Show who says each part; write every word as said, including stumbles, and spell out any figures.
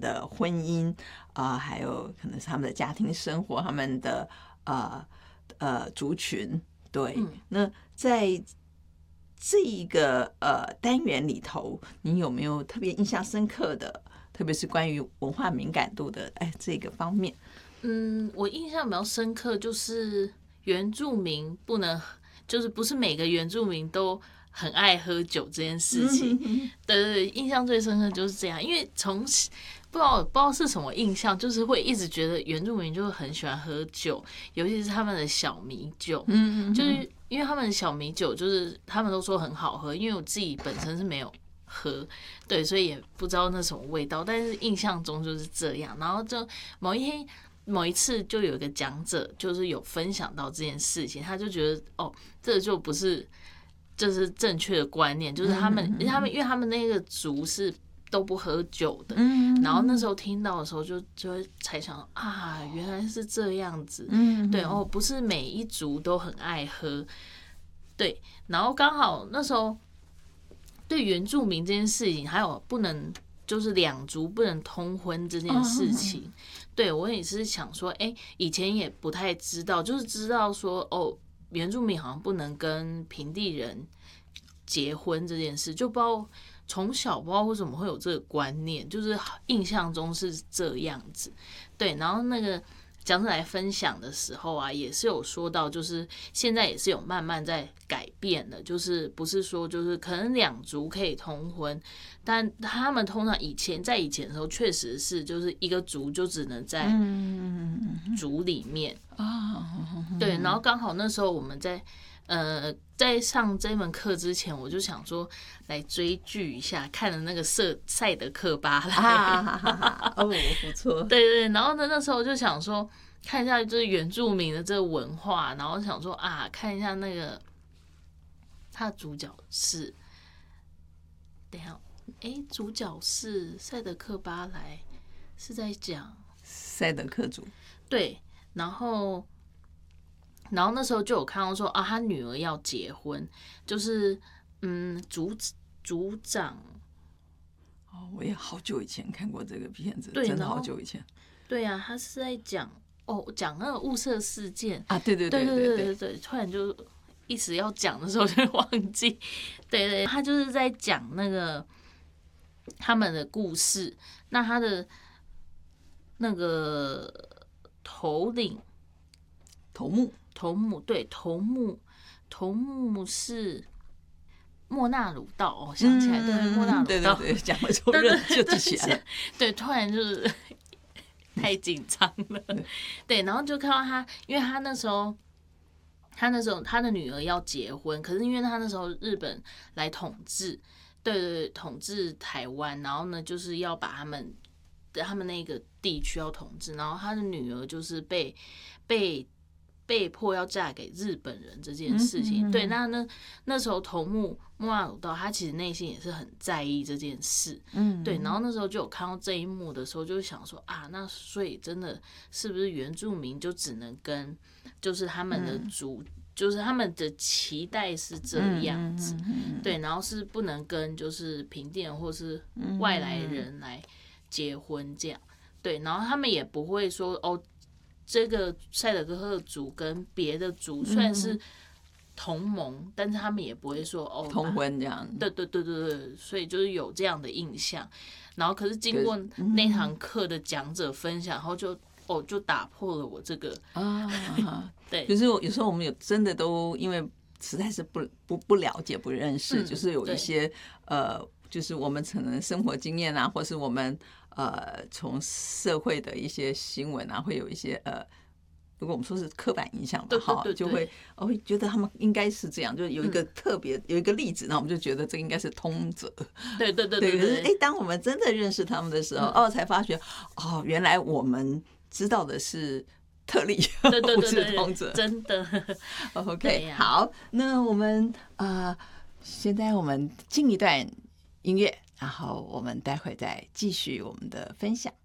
Speaker 1: 的婚姻啊、呃，还有可能是他们的家庭生活，他们的呃呃族群。对，嗯、那在这一个呃单元里头，你有没有特别印象深刻的，特别是关于文化敏感度的哎这个方面？
Speaker 2: 嗯，我印象比较深刻就是原住民不能，就是不是每个原住民都很爱喝酒这件事情。对对对，印象最深刻就是这样，因为从不知道不知道是什么印象，就是会一直觉得原住民就是很喜欢喝酒，尤其是他们的小米酒，嗯，就是因为他们的小米酒就是他们都说很好喝，因为我自己本身是没有喝，对，所以也不知道那什么味道，但是印象中就是这样。然后就某一天。某一次就有一个讲者，就是有分享到这件事情，他就觉得哦，这就不是就是正确的观念，就是他们，因为他们因为他们那个族是都不喝酒的，然后那时候听到的时候就就会才想啊，原来是这样子，对哦，不是每一族都很爱喝，对，然后刚好那时候对原住民这件事情，还有不能。就是两族不能通婚这件事情， oh, 对我也是想说，哎、欸，以前也不太知道，就是知道说，哦，原住民好像不能跟平地人结婚这件事，就不知道从小不知道为什么会有这个观念，就是印象中是这样子，对，然后那个。讲者来分享的时候啊，也是有说到，就是现在也是有慢慢在改变的，就是不是说就是可能两族可以通婚，但他们通常以前在以前的时候，确实是就是一个族就只能在族里面啊，对，然后刚好那时候我们在呃在上这门课之前，我就想说来追剧一下，看了那个《赛德克巴莱》
Speaker 1: 啊，哦，不错，
Speaker 2: 对对，然后呢那时候就想说看一下就是原住民的这个文化，然后想说啊看一下那个他的主角是，等一下，哎，主角是赛德克巴莱，是在讲
Speaker 1: 赛德克族，
Speaker 2: 对，然后。然后那时候就有看到说啊，他女儿要结婚，就是嗯，族族长。
Speaker 1: 哦，我也好久以前看过这个片子，真的好久以前。
Speaker 2: 对啊，他是在讲哦，讲那个雾社事件
Speaker 1: 啊，对对对
Speaker 2: 对对对对对，突然就一时要讲的时候就忘记。对对，他就是在讲那个他们的故事。那他的那个头领
Speaker 1: 头目。
Speaker 2: 头目对头目，头目是莫纳鲁道哦，想起来，对，莫纳鲁道，
Speaker 1: 对对对，讲了之后认就记起来了。
Speaker 2: 对，突然就是太紧张了。对，然后就看到他，因为他那时候，他那时候他的女儿要结婚，可是因为他那时候日本来统治，对对对，统治台湾，然后呢就是要把他们他们那个地区要统治，然后他的女儿就是被被。被迫要嫁给日本人这件事情，嗯、对，那那那时候头目莫纳鲁道他其实内心也是很在意这件事，嗯，对，然后那时候就有看到这一幕的时候，就想说啊，那所以真的是不是原住民就只能跟就是他们的族，嗯、就是他们的期待是这样子，嗯嗯嗯、对，然后是不能跟就是平地人或是外来人来结婚这样，对，然后他们也不会说哦。这个赛德克族跟别的族虽然是同盟，嗯、但是他们也不会说哦
Speaker 1: 通婚这样。
Speaker 2: 对对对对对，所以就是有这样的印象。然后可是经过那堂课的讲者分享，然后就哦就打破了我这个
Speaker 1: 啊，
Speaker 2: 对，
Speaker 1: 就是有时候我们有真的都因为实在是不不不了解不认识，嗯、就是有一些呃，就是我们可能生活经验啊，或是我们。呃，从社会的一些新闻啊，会有一些呃，如果我们说是刻板印象吧，哈，就会哦会觉得他们应该是这样，就有一个特别、嗯、有一个例子，那我们就觉得这应该是通则。
Speaker 2: 对对对 对, 对, 对。可
Speaker 1: 是哎，当我们真的认识他们的时候，嗯、哦，才发觉哦，原来我们知道的是特例，
Speaker 2: 对对对对
Speaker 1: 不是通则，
Speaker 2: 真的。
Speaker 1: OK， 好，那我们呃，现在我们进一段音乐。然后我们待会再继续我们的分享。